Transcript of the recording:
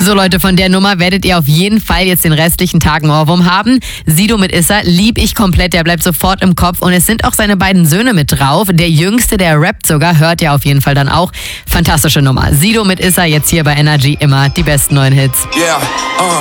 So Leute, von der Nummer werdet ihr auf jeden Fall jetzt den restlichen Tag einen Ohrwurm haben. Sido mit Issa lieb ich komplett, der bleibt sofort im Kopf und es sind auch seine beiden Söhne mit drauf. Der Jüngste, der rappt sogar, hört ihr auf jeden Fall dann auch. Fantastische Nummer. Sido mit Issa jetzt hier bei Energy, immer die besten neuen Hits. Yeah,